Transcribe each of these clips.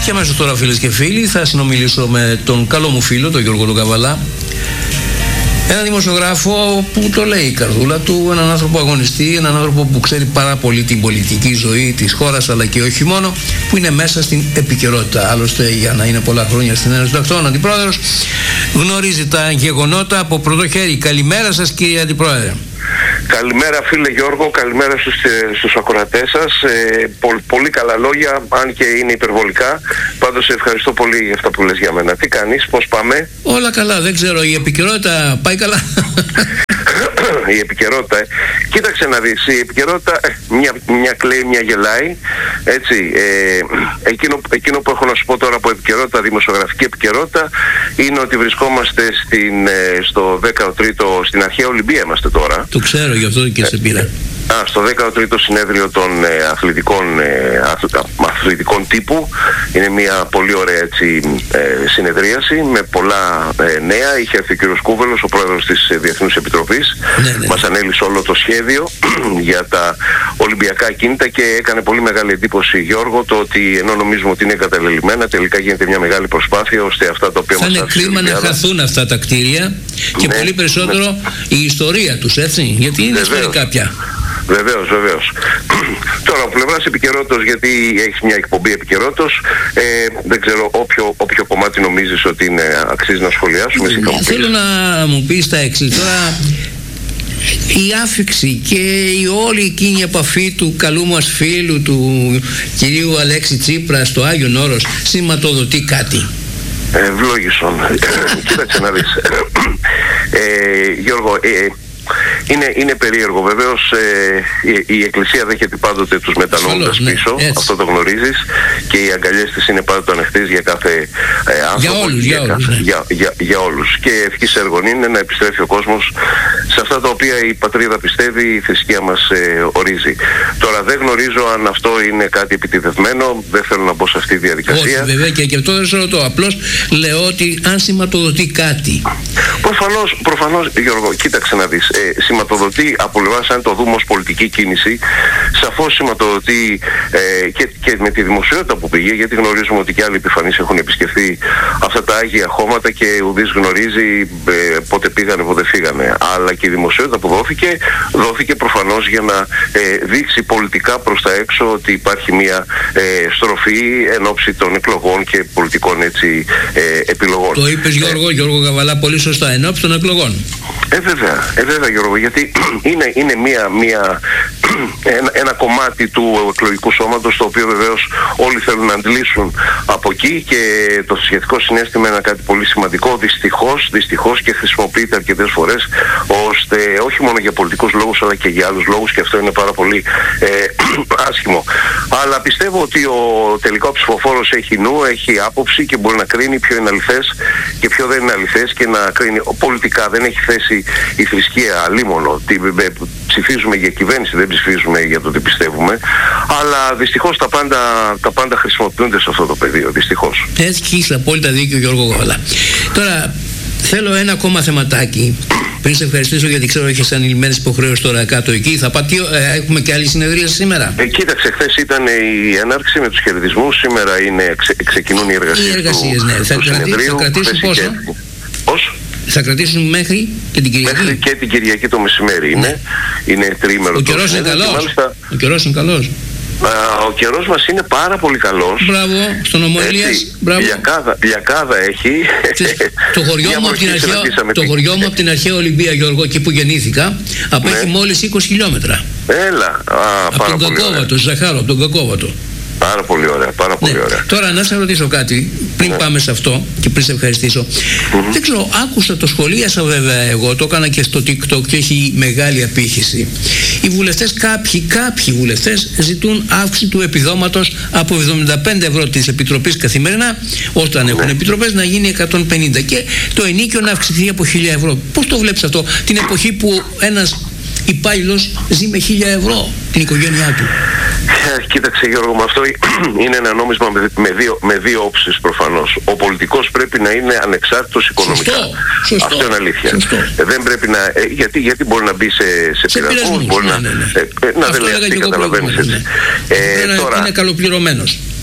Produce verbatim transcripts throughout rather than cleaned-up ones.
Και αμέσως τώρα, φίλες και φίλοι, θα συνομιλήσω με τον καλό μου φίλο, τον Γιώργο τον Καβαλά. Έναν δημοσιογράφο που το λέει η καρδούλα του, έναν άνθρωπο αγωνιστή, έναν άνθρωπο που ξέρει πάρα πολύ την πολιτική ζωή της χώρας, αλλά και όχι μόνο, που είναι μέσα στην επικαιρότητα. Άλλωστε, για να είναι πολλά χρόνια στην Ένωση των Ακτών, αντιπρόεδρος, γνωρίζει τα γεγονότα από πρωτό χέρι. Καλημέρα σας, κύριε Αντιπρόεδρε. Καλημέρα, φίλε Γιώργο, καλημέρα στους, στους ακροατές σας. Ε, πο, πολύ καλά λόγια, αν και είναι υπερβολικά. Πάντως ευχαριστώ πολύ για αυτά που λες για μένα. Τι κάνεις, πώς πάμε? Όλα καλά, δεν ξέρω, η επικαιρότητα πάει καλά? Η επικαιρότητα, ε. Κοίταξε να δεις, η επικαιρότητα ε, μια, μια κλαίει, μια γελάει, έτσι. Ε, εκείνο, εκείνο που έχω να σου πω τώρα από επικαιρότητα, δημοσιογραφική επικαιρότητα, είναι ότι βρισκόμαστε στην, ε, στο δέκατο τρίτο, στην αρχαία Ολυμπία είμαστε τώρα. Το ξέρω, γι' αυτό και σε πήρα. Α, στο δέκατο τρίτο συνέδριο των ε, αθλητικών, ε, αθλη, αθλητικών τύπου. Είναι μια πολύ ωραία έτσι, ε, συνεδρίαση με πολλά ε, νέα. Είχε έρθει ο κ. Κούβελος, ο πρόεδρος της ε, Διεθνούς Επιτροπής. Ναι, ναι. Μας ανέλησε όλο το σχέδιο για τα Ολυμπιακά κίνητα και έκανε πολύ μεγάλη εντύπωση, Γιώργο, το ότι ενώ νομίζουμε ότι είναι εγκαταλελειμμένα, τελικά γίνεται μια μεγάλη προσπάθεια ώστε αυτά τα οποία θα μας είναι κρίμα να χαθούν αυτά τα κτίρια και ναι, πολύ περισσότερο ναι. η ιστορία τους, έτσι, γιατί είναι ιστορικά πια. Βεβαίως, βεβαίως. Τώρα, από πλευράς επικαιρότητας, γιατί έχεις μια εκπομπή επικαιρότητας, ε, δεν ξέρω όποιο, όποιο κομμάτι νομίζεις ότι είναι, αξίζει να σχολιάσουμε. Ε, θέλω να μου πεις τα εξής. Τώρα, η άφιξη και η όλη εκείνη η επαφή του καλού μας φίλου, του κυρίου Αλέξη Τσίπρα στο Άγιον Όρος, σηματοδοτεί κάτι? Ευλόγησον. Κοίταξε να δεις. Ε, Γιώργο, ε, Είναι, είναι περίεργο. Βεβαίως ε, η, η Εκκλησία δέχεται πάντοτε τους μετανοούντας πίσω, ναι, αυτό το γνωρίζεις, και οι αγκαλιές της είναι πάντοτε ανοιχτές για κάθε ε, άνθρωπο, για όλους, για, για, όλους, κάθε, ναι. για, για, για όλους. Και ευχής έργων είναι να επιστρέφει ο κόσμος σε αυτά τα οποία η πατρίδα πιστεύει, η θρησκεία μας ε, ορίζει. Τώρα δεν γνωρίζω αν αυτό είναι κάτι επιτιδευμένο, δεν θέλω να μπω σε αυτή τη διαδικασία. Όχι, βέβαια, και, και αυτό δεν σε ρωτώ. Απλώς λέω ότι αν σηματοδοτεί κάτι. Προφανώς, προφανώς, Γιώργο, κοίταξε να δεις. Ε, σηματοδοτεί από πλευράς, αν το δούμε ως πολιτική κίνηση, σαφώς σηματοδοτεί ε, και, και με τη δημοσιότητα που πήγε, γιατί γνωρίζουμε ότι και άλλοι επιφανείς έχουν επισκεφθεί αυτά τα Άγια Χώματα και ουδής γνωρίζει ε, πότε πήγανε, πότε φύγανε. Αλλά και η δημοσιότητα που δόθηκε, δόθηκε προφανώς για να ε, δείξει πολιτικά προς τα έξω ότι υπάρχει μια ε, στροφή εν ώψη των εκλογών και πολιτικών έτσι, ε, επιλογών. Το είπες, Γιώργο, ε, Γιώργο Καβαλά, πολύ σωστά, εν ώψη των εκλογών. Ε, βέβαια, ε, βέβαια, Γιώργο, γιατί είναι, είναι μια, μια, ένα, ένα κομμάτι του εκλογικού σώματος, το οποίο βεβαίως όλοι θέλουν να αντλήσουν από εκεί, και το σχετικό συναίσθημα είναι κάτι πολύ σημαντικό, δυστυχώς, δυστυχώς, και χρησιμοποιείται αρκετές φορές ώστε όχι μόνο για πολιτικούς λόγους αλλά και για άλλους λόγους, και αυτό είναι πάρα πολύ ε, άσχημο. Αλλά πιστεύω ότι ο τελικό ψηφοφόρος έχει νου, έχει άποψη και μπορεί να κρίνει ποιο είναι αληθές και ποιο δεν είναι αληθές, και να κρίνει πολιτικά. Δεν έχει θέση η θρησκεία αλίμονο. Ψηφίζουμε για κυβέρνηση, δεν ψηφίζουμε για το τι πιστεύουμε, αλλά δυστυχώς τα πάντα, τα πάντα χρησιμοποιούνται σε αυτό το πεδίο, δυστυχώς. Έτσι, και είσαι απόλυτα δίκιο, Γιώργο Καβαλά. Τώρα θέλω ένα ακόμα θεματάκι. Πριν σε ευχαριστήσω, γιατί ξέρω ότι έχεις ανηλυμένες υποχρεώσεις τώρα κάτω εκεί. Θα πάω, ε, έχουμε και άλλη συνεδρία σήμερα. Ε, κοίταξε, χθες ήταν η έναρξη με τους χαιρετισμούς, σήμερα είναι, ξε, ξεκινούν οι εργασίες, οι εργασίες του, ναι. του, θα του κρατή, συνεδρίου. Θα κρατήσουν πόσο? Πώς? Θα κρατήσουν μέχρι και την Κυριακή. Μέχρι και την Κυριακή το μεσημέρι είναι. Ναι. Είναι τρίμερο. Ο καιρός είναι καλός. Μάλιστα, ο καιρός είναι καλός. Α, ο καιρός μας είναι πάρα πολύ καλός. Μπράβο, στον Ομοήλιας. Λιακάδα, λιακάδα έχει. Το χωριό μου από την αρχαία, το χωριό μου από την αρχαία Ολυμπία, Γιώργο, εκεί που γεννήθηκα, απέχει ναι. μόλις είκοσι χιλιόμετρα. Έλα, α, από πάρα τον πολύ Κακόβατο, Ζαχάρο, από τον Κακόβατο. Πάρα πολύ ωραία, πάρα πολύ ναι. ωραία. Τώρα να σε ρωτήσω κάτι, πριν ναι. πάμε σε αυτό και πριν σε ευχαριστήσω. Mm-hmm. Δεν ξέρω, άκουσα, το σχολίασα βέβαια εγώ, το έκανα και στο TikTok και έχει μεγάλη απήχηση. Οι βουλευτές, κάποιοι, κάποιοι βουλευτές ζητούν αύξηση του επιδόματος από εβδομήντα πέντε ευρώ της Επιτροπής καθημερινά, όταν έχουν ναι. επιτροπές, να γίνει εκατόν πενήντα, και το ενίκιο να αυξηθεί από χίλια ευρώ. Πώς το βλέπεις αυτό, την εποχή που ένας υπάλληλος ζει με χίλια ευρώ την οικογένειά του? Κοίταξε, Γιώργο, με αυτό είναι ένα νόμισμα με, με, δύο, με δύο όψεις προφανώς. Ο πολιτικός πρέπει να είναι ανεξάρτητος οικονομικά. Σωστό, σωστό, αυτό είναι αλήθεια. Ε, δεν πρέπει να, ε, γιατί, γιατί μπορεί να μπει σε, σε, σε πειρασμούς, μπορεί ναι, ναι, ναι. να, ε, να δεν λέει, καταλαβαίνεις έτσι. Ναι. Ε, τώρα, είναι καλοπληρωμένος.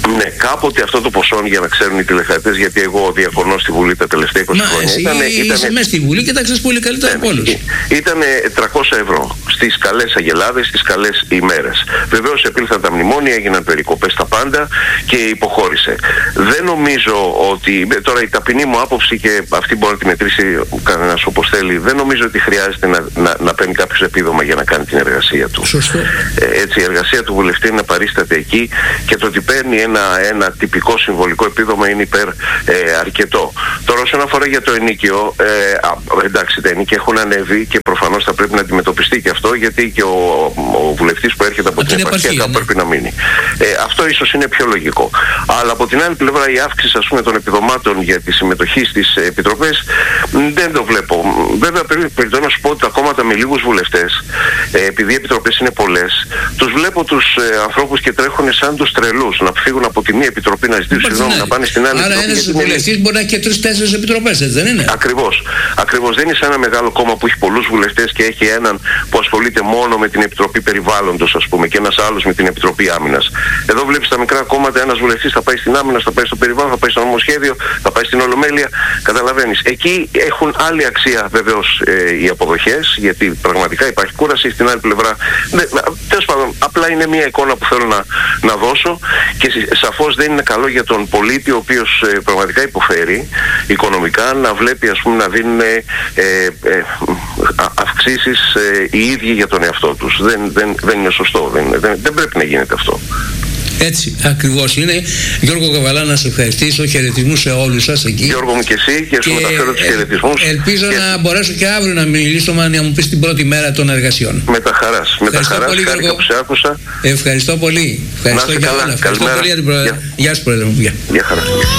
Ναι, κάποτε αυτό το ποσό, για να ξέρουν οι τηλεθεατές, γιατί εγώ διαφωνώ στη Βουλή τα τελευταία είκοσι χρόνια. Ήταν, είσαι μέσα στη Βουλή και τα ξέρεις πολύ καλύτερα από όλους. Ήταν τριακόσια ευρώ στις καλές αγελάδες, στις καλές ημέρες. Βεβαίως επήλθαν τα μνημόνια, έγιναν περικοπές τα πάντα και υποχώρησε. Δεν νομίζω ότι, τώρα η ταπεινή μου άποψη, και αυτή μπορεί να τη μετρήσει κανένας όπως θέλει, δεν νομίζω ότι χρειάζεται να, να, να παίρνει κάποιος επίδομα για να κάνει την εργασία του. Σωστό. Ε, έτσι, η εργασία του βουλευτή είναι να παρίσταται εκεί, και το ότι παίρνει ένα, ένα τυπικό συμβολικό επίδομα είναι υπερ ε, αρκετό. Τώρα όσον αφορά για το ενίκιο, ε, α, εντάξει, τα ενίκια έχουν ανέβει και προφανώς θα πρέπει να αντιμετωπιστεί και αυτό, γιατί και ο, ο βουλευτής που έρχεται από, από την επαρχία κάπου ναι. πρέπει να μείνει. Ε, αυτό ίσως είναι πιο λογικό. Αλλά από την άλλη πλευρά η αύξηση, ας πούμε, των επιδομάτων για τη συμμετοχή στις επιτροπές δεν το βλέπω. Βέβαια πρέπει να σου πω ότι τα κόμματα με λίγους βουλευτές, ε, επειδή οι επιτροπές είναι πολλές, τους βλέπω τους ε, ανθρώπους και τρέχουν σαν τους τρελούς να φύγουν από τη μία επιτροπή να ζητήσουν συγγνώμη, να πάνε στην άλλη. Άρα ένας βουλευτής μπορεί να έχει και τρεις-τέσσερις επιτροπές, έτσι δεν είναι? Ακριβώς. Ακριβώς. Δεν είναι σαν ένα μεγάλο κόμμα που έχει πολλούς βουλευτές και έχει έναν που ασχολείται μόνο με την Επιτροπή Περιβάλλοντος, ας πούμε, και ένας άλλος με την Επιτροπή Άμυνας. Εδώ βλέπεις τα μικρά κόμματα, ένας βουλευτής θα πάει στην Άμυνα, θα πάει στο περιβάλλον, θα πάει στο νομοσχέδιο, θα πάει στην Ολομέλεια. Καταλαβαίνεις. Εκεί έχουν άλλη αξία βεβαίως ε, οι αποδοχές, γιατί πραγματικά υπάρχει κούραση. Στην άλλη πλευρά, ναι, τέλος πάντων, απλά είναι μια εικόνα που θέλω να, να δώσω, και σαφώς δεν είναι καλό για τον πολίτη, ο οποίος ε, πραγματικά υποφέρει οικονομικά, να βλέπει, ας πούμε, να δίνουν ε, ε, αυξήσεις ε, οι ίδιοι για τον εαυτό τους. Δεν, δεν, δεν είναι σωστό. Δεν, δεν, δεν πρέπει να γίνεται αυτό. Έτσι ακριβώς είναι. Γιώργο Καβαλά, να σε ευχαριστήσω. Χαιρετισμούς σε όλους σας εκεί. Γιώργο μου και εσύ, και σου μεταφέρω τους χαιρετισμούς. Ελπίζω και... να μπορέσω και αύριο να μιλήσω, να μου πεις την πρώτη μέρα των εργασιών. Με τα χαράς. Με τα χαράς. Πολύ, χάρηκα που σε άκουσα. Ευχαριστώ πολύ. Ευχαριστώ για όλα. Ευχαριστώ πολύ. Γεια σου, Πρόεδρε. Γεια χαρά.